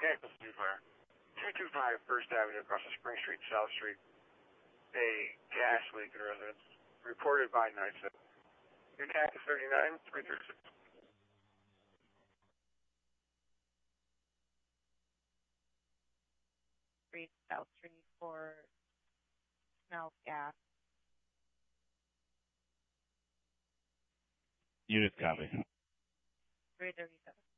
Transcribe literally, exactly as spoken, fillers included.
Mechanical Street Fire. two two five First Avenue across the Spring Street, South Street. A gas leak in residence. Reported by nine seven. Your T A C is thirty-nine, three thirty-six. Street, South Street for smells gas. Unit copy. three thirty-seven.